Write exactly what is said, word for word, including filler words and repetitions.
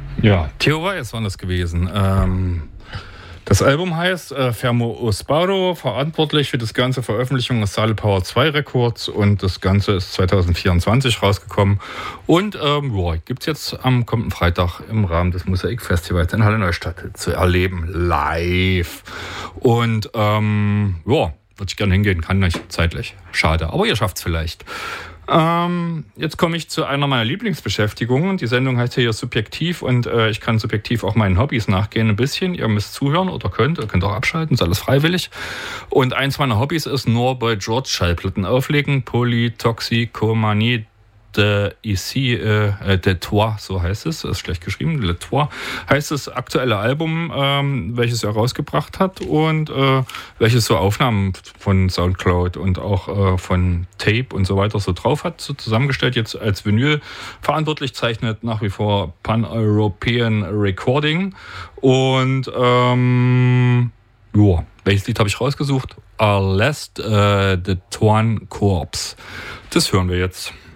Ja, Theo Weiß war das gewesen. Ähm, das Album heißt äh, Fermo Osparo, verantwortlich für das ganze Veröffentlichung ist Saddle Power zwei Records und das Ganze ist zwanzig vierundzwanzig rausgekommen. Und ähm, ja, gibt es jetzt am kommenden Freitag im Rahmen des Mosaikfestivals in Halle Neustadt zu erleben, live. Und ähm, ja, würde ich gerne hingehen, kann nicht zeitlich. Schade, aber ihr schafft es vielleicht. Ähm, jetzt komme ich zu einer meiner Lieblingsbeschäftigungen. Die Sendung heißt hier Subjektiv und äh, ich kann subjektiv auch meinen Hobbys nachgehen ein bisschen. Ihr müsst zuhören oder könnt, ihr könnt auch abschalten, ist alles freiwillig. Und eins meiner Hobbys ist nur bei George Schallplatten auflegen. Polytoxikomanie de ici, äh, de toi, so heißt es, ist schlecht geschrieben, Le Toi, heißt das aktuelle Album, ähm, welches er rausgebracht hat und äh, welches so Aufnahmen von Soundcloud und auch äh, von Tape und so weiter so drauf hat, so zusammengestellt, jetzt als Vinyl verantwortlich, zeichnet nach wie vor Pan-European Recording und ähm, ja, welches Lied habe ich rausgesucht? Arrest äh, de Toine Corps. Das hören wir jetzt.